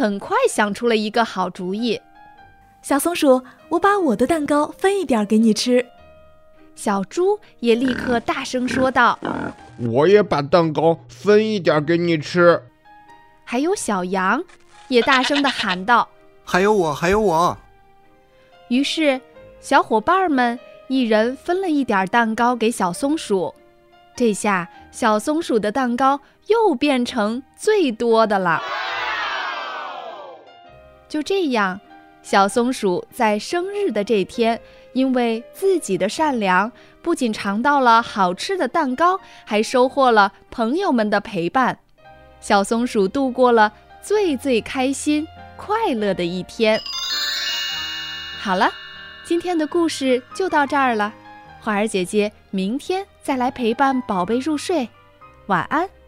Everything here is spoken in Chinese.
很快想出了一个好主意。 小松鼠，我把我的蛋糕分一点给你吃。 小猪也立刻大声说道： 我也把蛋糕分一点给你吃。 还有小羊也大声地喊道： 还有我，还有我。 于是小伙伴们一人分了一点蛋糕给小松鼠，这下小松鼠的蛋糕又变成最多的了。就这样，小松鼠在生日的这天，因为自己的善良，不仅尝到了好吃的蛋糕，还收获了朋友们的陪伴。小松鼠度过了最开心、快乐的一天。好了，今天的故事就到这儿了。花儿姐姐明天再来陪伴宝贝入睡，晚安。